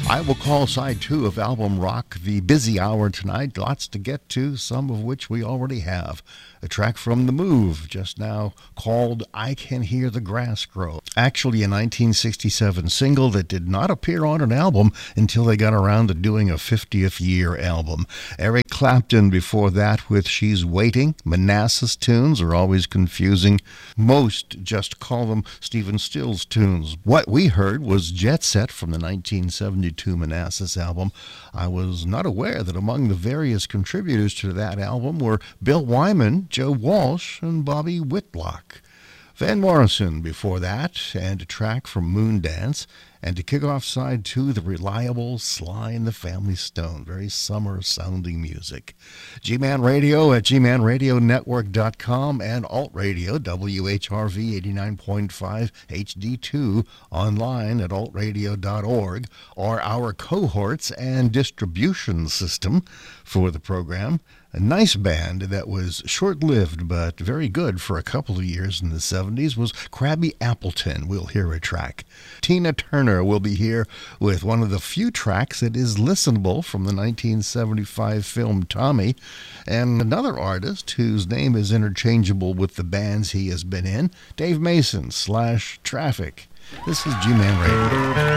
I will call side two of album Rock the busy hour tonight. Lots to get to, some of which we already have. A track from The Move just now called I Can Hear the Grass Grow. Actually a 1967 single that did not appear on an album until they got around to doing a 50th year album. Eric Clapton before that with She's Waiting. Manassas tunes are always confusing. Most just call them Stephen Stills tunes. What we heard was Jet Set from the 1972 Manassas album. I was not aware that among the various contributors to that album were Bill Wyman, Joe Walsh, and Bobby Whitlock. Van Morrison before that, and a track from Moondance. And to kick off side two, the reliable Sly and the Family Stone. Very summer-sounding music. G-Man Radio at gmanradionetwork.com and Alt Radio, WHRV 89.5 HD2, online at altradio.org, are our cohorts and distribution system for the program. A nice band that was short-lived but very good for a couple of years in the 70s was Krabby Appleton. We'll hear a track. Tina Turner will be here with one of the few tracks that is listenable from the 1975 film Tommy, and another artist whose name is interchangeable with the bands he has been in, Dave Mason / Traffic. This is G-Man Radio.